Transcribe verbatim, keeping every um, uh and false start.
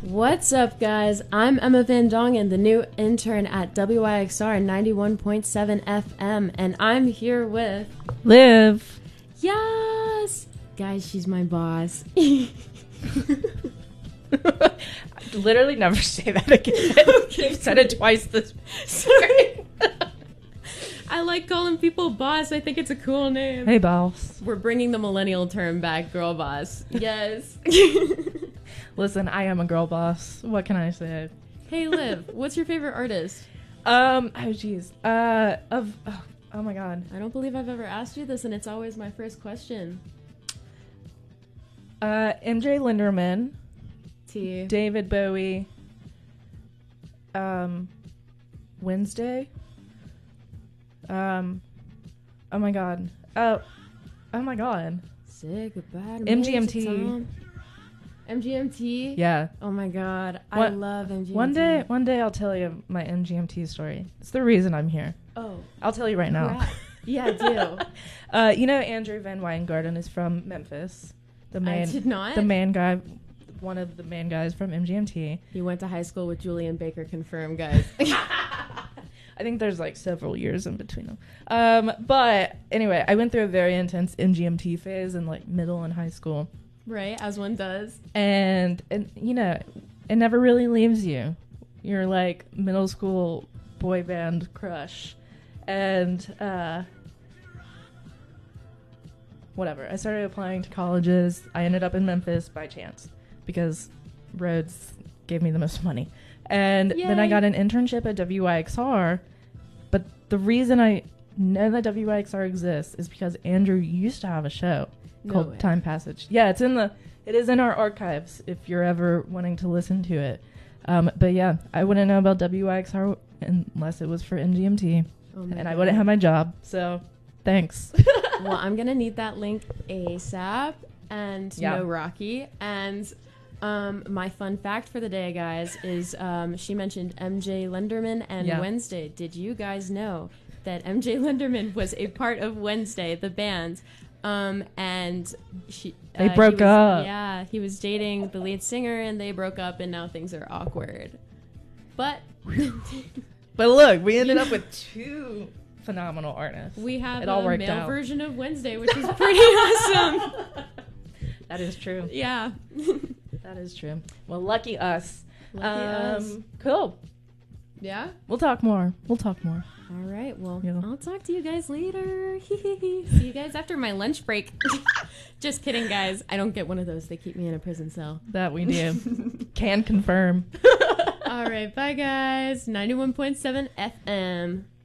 What's up, guys? I'm Emma Van Dongen, the new intern at W I X R ninety-one point seven F M, and I'm here with... Liv. Yes! Guys, she's my boss. Literally never say that again. Okay. You've said it twice this... Sorry. I like calling people boss. I think it's a cool name. Hey, boss. We're bringing the millennial term back, girl boss. Yes. Listen, I am a girl boss. What can I say? Hey, Liv, what's your favorite artist? Um, oh, jeez. Uh, of... Oh, oh, my God. I don't believe I've ever asked you this, and it's always my first question. Uh, M J Linderman. T. David Bowie. Um, Wednesday. Um, oh, my God. Oh, oh, my God. Say goodbye to M G M T. M G M T? Yeah. Oh my god. What, I love M G M T. One day, one day I'll tell you my M G M T story. It's the reason I'm here. Oh. I'll tell you right now. Crap. Yeah, do. uh, you know Andrew Van Weingarten is from Memphis. The main, I did not. The main guy, one of the main guys from M G M T. He went to high school with Julian Baker, confirmed, guys. I think there's like several years in between them. Um, but anyway, I went through a very intense M G M T phase in like middle and high school. Right, as one does. And, and, you know, it never really leaves you. You're like middle school boy band crush. And, uh, whatever. I started applying to colleges. I ended up in Memphis by chance because Rhodes gave me the most money. And Yay. Then I got an internship at W I X R. But the reason I know that W I X R exists is because Andrew used to have a show. No Called way. Time Passage. Yeah, it's in the it is in our archives if you're ever wanting to listen to it. Um, but yeah, I wouldn't know about W I X R unless it was for M G M T. Oh and God. I wouldn't have my job. So thanks. Well, I'm gonna need that link ASAP and Yeah. no Rocky. And um, my fun fact for the day, guys, is um, she mentioned M J Linderman and Yeah. Wednesday. Did you guys know that M J Linderman was a part of Wednesday, the band? Um, and she, They uh, broke he was, up. Yeah, he was dating the lead singer and they broke up and now things are awkward. But But look, we ended up with two phenomenal artists. we have It all a worked male out. version of Wednesday, which is pretty awesome. That is true. Yeah. That is true. Well, lucky us. Lucky um, us. Cool. Yeah? We'll talk more. We'll talk more. All right. Well, Yeah. I'll talk to you guys later. See you guys after my lunch break. Just kidding, guys. I don't get one of those. They keep me in a prison cell. That we do. Can confirm. All right. Bye, guys. ninety-one point seven F M.